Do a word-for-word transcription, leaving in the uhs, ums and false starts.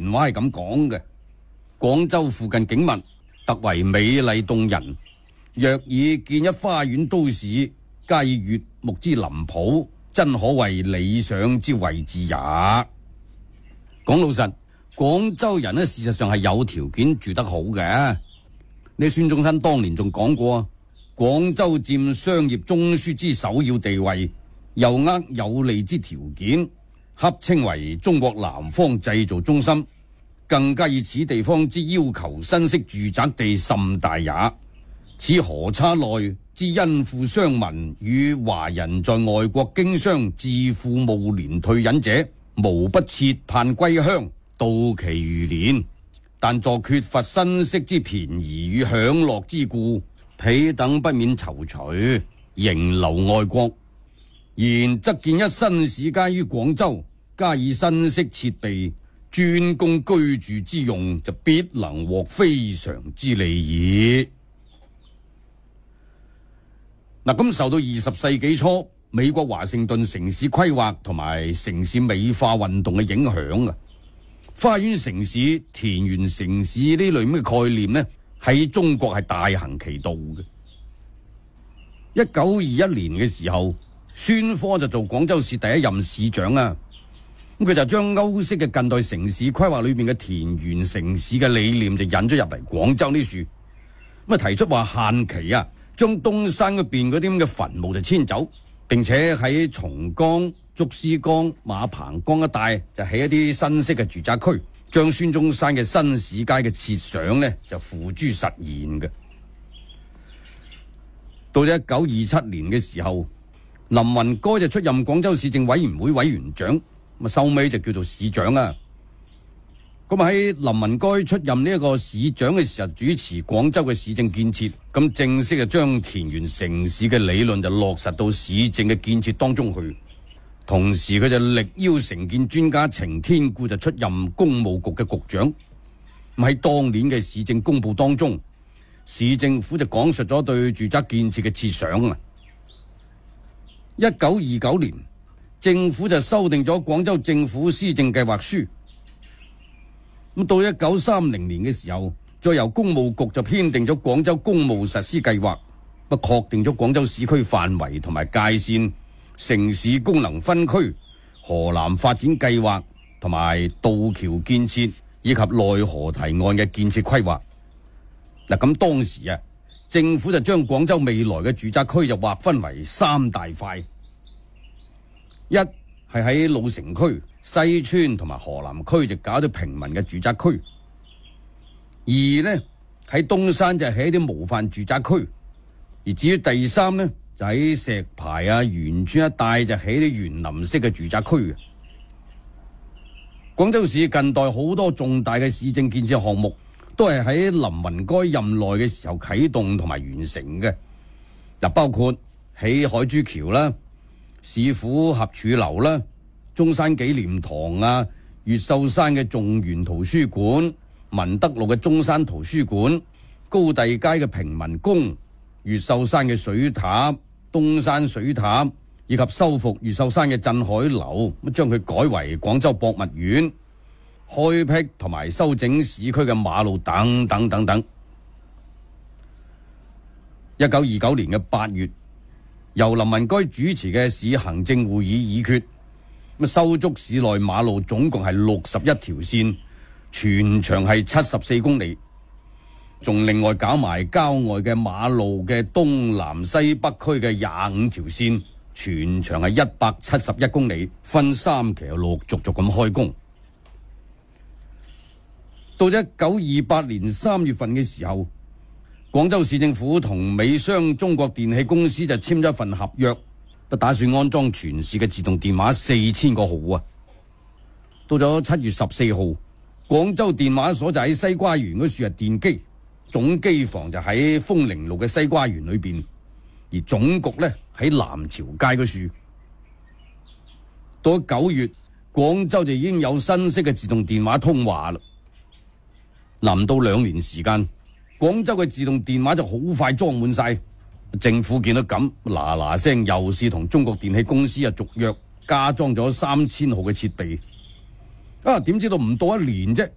原話係咁講嘅：廣州附近景物特為美麗動人，若以建一花園都市，加以悅目之林圃，真可謂理想之位置也。講老實，廣州人呢，事實上係有條件住得好嘅。你孫中山當年仲講過，廣州佔商業中樞之首要地位，又握有利之條件，恰稱為中國南方製造中心，更加以此地方之要求新式住宅地甚大也。此何差內之殷富商民與華人在外國經商致富暮年退隱者，無不切盼歸鄉，到期餘年，但作缺乏新式之便宜與享樂之故，彼等不免躊躇，仍留外國。然則建一新市街於廣州，加以新式設備，專供居住之用，就必能獲非常之利矣。嗱，咁受到二十世紀初美國華盛頓城市規劃同埋城市美化運動嘅影響啊，花園城市、田園城市呢類咁嘅概念呢，喺中國係大行其道嘅。一九二一年嘅時候，孫科就做廣州市第一任市長啊，咁佢就將歐式嘅近代城市規劃裏邊嘅田園城市嘅理念就引咗入嚟廣州呢處，咁啊提出話限期啊，將東山嗰邊嗰啲咁嘅墳墓就遷走，並且喺松江、竹絲江、馬棚江一帶就起一啲新式嘅住宅區，將孫中山嘅新市街嘅設想呢就付諸實現嘅。到咗一九二七年嘅時候，林雲該就出任廣州市政委員會委員長，咁啊收尾就叫做市長啊。咁喺林雲該出任呢一個市長嘅時候，主持廣州嘅市政建設，咁正式就將田園城市嘅理論就落實到市政嘅建設當中去。同時佢就力邀城建專家程天固就出任工務局嘅局長。咁喺當年嘅市政公報當中，市政府就講述咗對住宅建設嘅設想啊。一九二九年，政府就修訂咗廣州政府施政計劃書。咁到一九三零年嘅時候，再由工務局就編定咗廣州公務實施計劃，不確定咗廣州市區範圍同埋界線、城市功能分區、河南發展計劃同埋渡橋建設以及內河堤岸嘅建設規劃。嗱，咁當時啊，政府就將廣州未來嘅住宅區就劃分為三大塊，一係喺老城區、西村同埋河南區就搞啲平民嘅住宅區；二呢喺東山就起啲模範住宅區；而至於第三呢，就喺石牌啊、員村一帶就起啲園林式嘅住宅區嘅。廣州市近代好多重大嘅市政建設項目，都係喺林雲該任內嘅時候啟動同埋完成嘅。嗱，包括起海珠橋啦、市府合署樓啦、中山紀念堂啊、越秀山嘅眾園圖書館、文德路嘅中山圖書館、高第街嘅平民宮、越秀山嘅水塔、東山水塔，以及修復越秀山嘅鎮海樓，咁將佢改為廣州博物院，開闢同埋修整市區嘅馬路等等等等。一九二九年嘅八月，由林雲該主持嘅市行政會議議決，咁修築市內馬路總共係六十一條線，全長係七十四公里，仲另外搞埋郊外嘅馬路嘅東南西北區嘅廿五條線，全長係一百七十一公里，分三期陸續續咁開工。到咗一九二八年三月份嘅時候，廣州市政府同美商中國電氣公司就簽咗一份合約，不打算安裝全市嘅自動電話四千個號啊。到咗七月十四號，廣州電話所就喺西瓜園嗰處係電機總機房，就喺豐寧路嘅西瓜園裏邊，而總局呢喺南朝街嗰處。到咗九月，廣州就已經有新式嘅自動電話通話啦。臨到兩年時間，廣州嘅自動電話就好快裝滿晒。政府見到咁，嗱嗱聲又係同中國電氣公司啊續約，加裝咗三千號嘅設備。啊，點知道唔到一年啫，